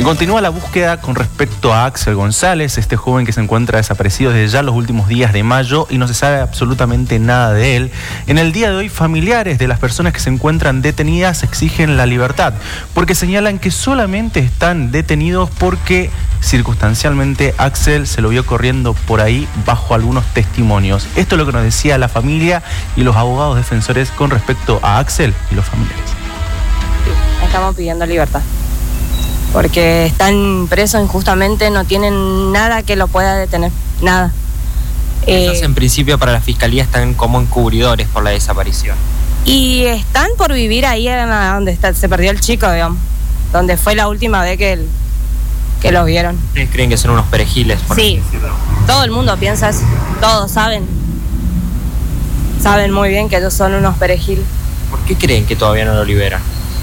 Continúa la búsqueda con respecto a Axel González, este joven que se encuentra desaparecido desde ya los últimos días de mayo y no se sabe absolutamente nada de él. En el día de hoy, familiares de las personas que se encuentran detenidas exigen la libertad, porque señalan que solamente están detenidos porque circunstancialmente Axel se lo vio corriendo por ahí bajo algunos testimonios. Esto es lo que nos decía la familia y los abogados defensores con respecto a Axel y los familiares. Estamos pidiendo libertad, porque están presos injustamente, no tienen nada que lo pueda detener, nada. En principio para la fiscalía están como encubridores por la desaparición. Y están por vivir ahí donde se perdió el chico, digamos, donde fue la última vez que lo vieron. ¿Ustedes creen que son unos perejiles? Sí, todo el mundo piensa eso, todos saben muy bien que ellos son unos perejiles. ¿Por qué creen que todavía no lo liberan?